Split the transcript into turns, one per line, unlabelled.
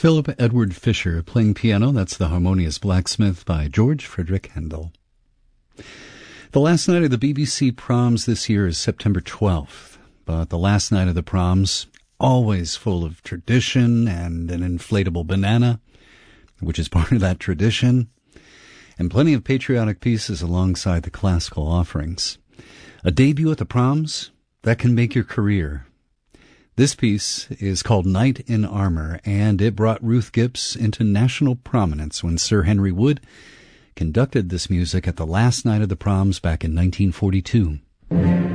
Philip Edward Fischer playing piano. That's The Harmonious Blacksmith by George Frideric Handel. The last night of the BBC Proms this year is September 12th, but the last night of the Proms, always full of tradition and an inflatable banana, which is part of that tradition, and plenty of patriotic pieces alongside the classical offerings. A debut at the Proms, that can make your career. This piece is called Knight in Armor, and it brought Ruth Gibbs into national prominence when Sir Henry Wood conducted this music at the last night of the Proms back in 1942.